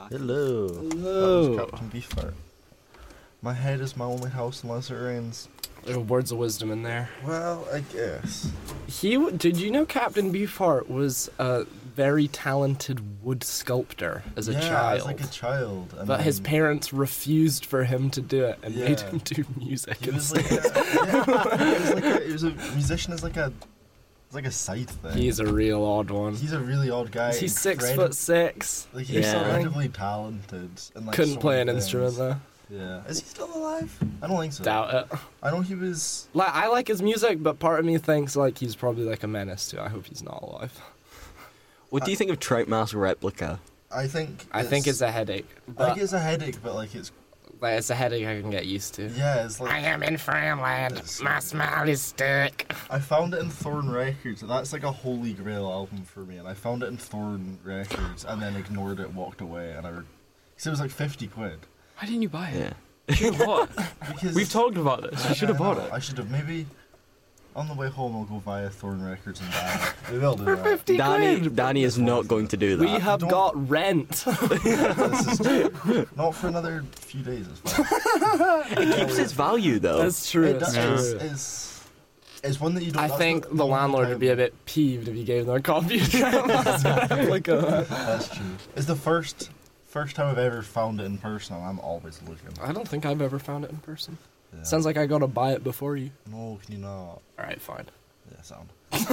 Hello. Hello. That was Captain Beefheart. My head is my only house unless it rains. There were words of wisdom in there. Well, I guess. Did you know Captain Beefheart was a very talented wood sculptor as a child? As like a child. And but his parents refused for him to do it and Yeah. made him do music He was instead. he was a musician as like a side thing. He's a real odd one. He's a really odd guy. He's Incredi- 6'6". Like he's Yeah. incredibly talented. And, like, Couldn't so play an many instrument things. though. Yeah. Is he still alive? I don't think so. Doubt it. I know he was. Like, I like his music, but part of me thinks like he's probably like a menace too. I hope he's not alive. What do you think of Trout Mask Replica? I think it's a headache. I But think it's a headache, but like it's it's a headache I can get used to. yeah, it's like I am in Framland. It's- My smile is stuck. I found it in Thorn Records. That's like a holy grail album for me, and I found it in Thorn Records and then ignored it, walked away, and because it was like 50 quid. Why didn't you buy it? Yeah. You should have bought it. Because We've talked about this. You should have bought it. I should have maybe. On the way home, I'll go via Thorn Records and buy it. Maybe I'll do that. 50 quid. Danny is not going to do that. We have don't- got rent. This is true. Not for another few days. It's fine. It keeps its value though. That's true. It That's does. true. It's one that you don't. I that's think the only landlord would time- be a bit peeved if you gave them a copy of Replica. That's true. It's the first time I've ever found it in person, and I'm always looking. I don't think I've ever found it in person. Yeah. Sounds like I gotta buy it before you. No, can you not? Alright, fine. Yeah, sound.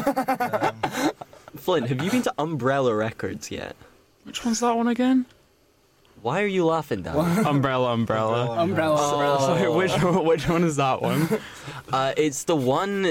Flynn, have you been to Umbrella Records yet? Which one's that one again? Why are you laughing, Danny? Umbrella. Umbrella. Sorry, which one is that one? It's the one.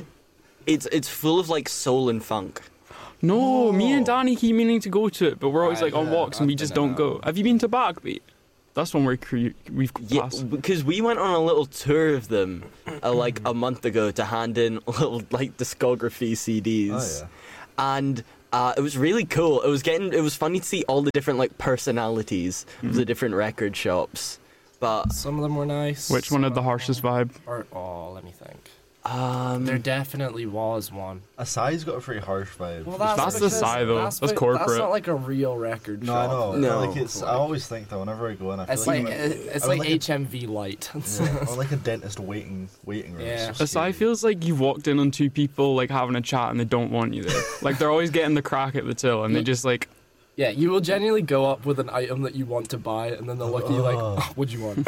It's full of like soul and funk. No, me and Danny keep meaning to go to it, but we're always like on Yeah, walks and we I've just been don't go. Have you been to Backbeat? That's one where we've Yeah, passed. because we went on a little tour of them like a month ago to hand in little like discography CDs. Oh yeah. And it was really cool. It was funny to see all the different like personalities of the different record shops. But Some of them were nice. Which one had the harshest vibe? Let me think. um, There definitely was one. Asai's got a pretty harsh vibe. Well, That's the side, though. That's corporate. That's not like a real record No, I shop. know. No. Like it's. I always think that whenever I go in, I feel It's like like I'm it's I'm like like a- HMV light. yeah, I'm like a dentist waiting room. Yeah. It's so Asai scary. feels like you've walked in on two people like having a chat and they don't want you there. Like they're always getting the crack at the till and they just like Yeah, you will genuinely go up with an item that you want to buy, and then they'll look at you like, oh, "What'd you want?"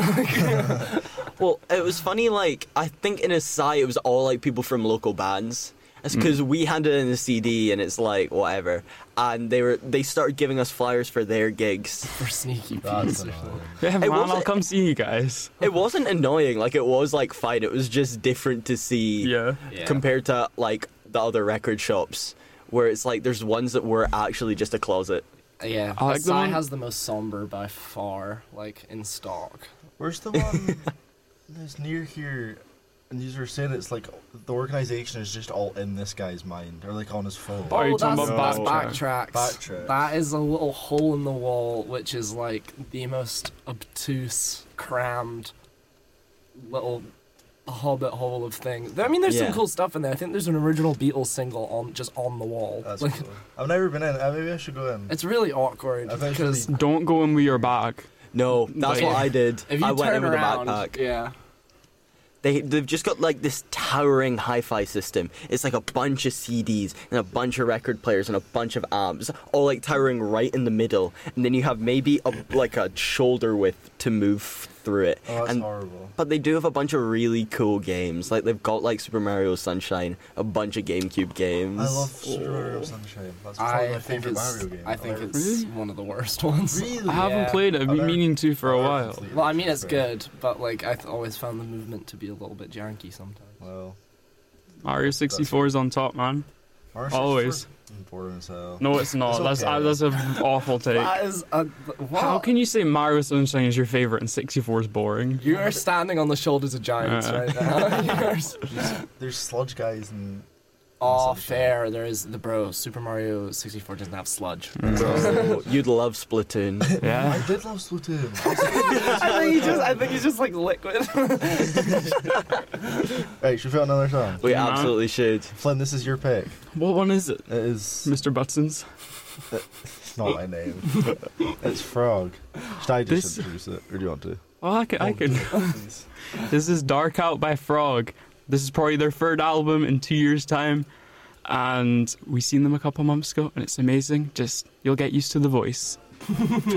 well, it was funny. Like I think in Asai it was all like people from local bands. It's because we handed in the CD and it's like whatever, and they started giving us flyers for their gigs. For sneaky That's peas. annoying. yeah, man, wasn't- I'll come see you guys. It wasn't annoying. Like it was like fine. It was just different to see. Yeah. Yeah. Compared to like the other record shops where it's like there's ones that were actually just a closet. Yeah, I like the Asai one- has the most somber by far, like in stock. Where's the one that's near here? And you were saying it's like the organization is just all in this guy's mind, or like on his phone. Oh, you're talking that's about Backtracks. Backtracks. That is a little hole in the wall, which is like the most obtuse, crammed little hobbit hole of things. I mean, there's Yeah. some cool stuff in there. I think there's an original Beatles single on the wall. That's Like, cool. I've never been in. Maybe I should go in. it's really awkward Eventually- because Don't go in with your bag. No, that's Like- what I did. if you I went turn in with around, a backpack. yeah. They've just got like this towering hi-fi system. It's like a bunch of CDs and a bunch of record players and a bunch of amps, all like towering right in the middle. And then you have maybe like a shoulder width to move through it. Oh, that's and horrible. But they do have a bunch of really cool games. Like they've got like Super Mario Sunshine, a bunch of GameCube games. I love Super Mario Sunshine. That's probably my I think favorite it's Mario game. I think ever. it's Really? one of the worst ones. Really. I haven't Yeah. played it. I've I've been never- meaning to for a I've never while. completed Well, I it, mean, it's but- good, but like I always found the movement to be a little bit janky sometimes. Well, Mario 64 is on top, man. Mario Always. 64 is boring as hell. No, it's not. It's okay. That's an awful take. That is what? How can you say Mario Sunshine is your favorite and 64 is boring? You are standing on the shoulders of giants right now. There's sludge guys and. Oh, Sunshine. fair. There is the bro. Super Mario 64 doesn't have sludge. Oh, you'd love Splatoon. I Yeah. did love Splatoon. I think he's just like liquid. Right, should we put another song? We Yeah. absolutely should. Flynn, this is your pick. What one is it? It is. Mr. Butson's? That's not my name. It's Frog. Should I just This- introduce it, or do you want to? Well, I can. Please. This is Dark Out by Frog. This is probably their third album in 2 years' time. And we seen them a couple months ago, and it's amazing. Just, you'll get used to the voice.